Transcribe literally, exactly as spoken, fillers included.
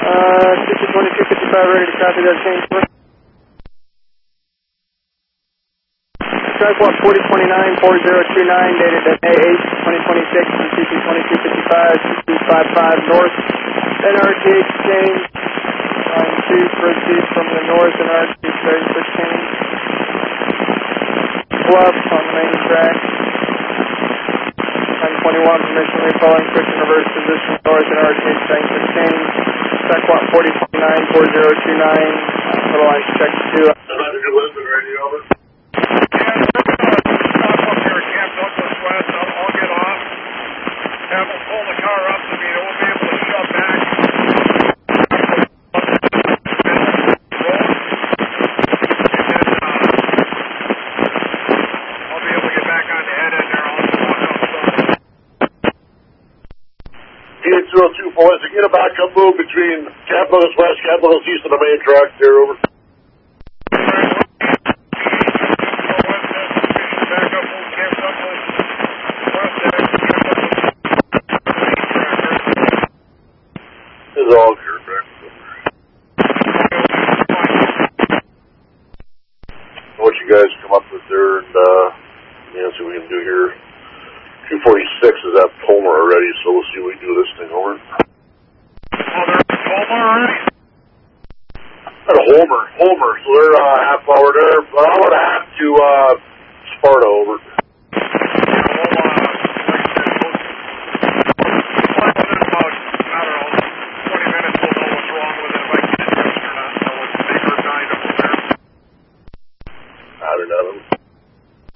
Uh, sixty twenty-two fifty-five, ready to copy that change. Skyquad forty twenty-nine, forty twenty-nine, dated at May eighth, twenty twenty-six, from C P twenty-two fifty-five, sixty fifty-five north, N R T exchange, line two, proceed from the north, N R T thirty sixteen, bluff on the main track, nine twenty-one, permission following switch in reverse position, north, N R T thirty sixteen, Skyquad forty twenty-nine, forty twenty-nine, total line check two. Roger, good listen, radio, over. Have them pull the car up to me, it won't be able to shove back. And then, uh, I'll be able to get back on the head end there. I'll just walk up. D eight zero two four, is it get a backup move between Capitol West, Capitol East, and the main track there, over? Is all good, right? What you guys come up with there, and uh, yeah, see what we can do here. two forty-six is at Homer already, so we'll see what we do this thing over. Oh, they're at Homer already? At Homer, Homer, so they're uh, half hour there, but I would have to uh, Sparta over.